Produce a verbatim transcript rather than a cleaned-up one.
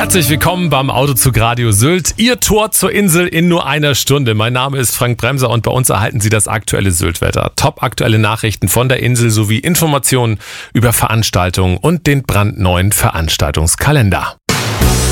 Herzlich willkommen beim Autozug Radio Sylt. Ihr Tor zur Insel in nur einer Stunde. Mein Name ist Frank Bremser und bei uns erhalten Sie das aktuelle Sylt-Wetter. Top aktuelle Nachrichten von der Insel sowie Informationen über Veranstaltungen und den brandneuen Veranstaltungskalender.